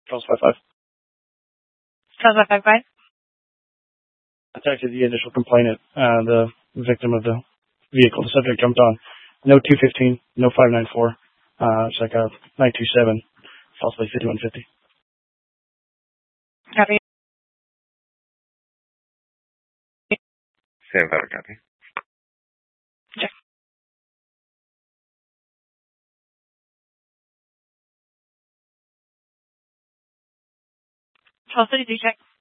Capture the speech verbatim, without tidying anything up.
Charles five five. Charles five five five. I texted the initial complainant, uh, the victim of the vehicle. The subject jumped on. No two fifteen, no five nine four. Uh, it's like a nine two seven, possibly fifty-one fifty. Copy. Same better copy. Check. twelve thirty-three check.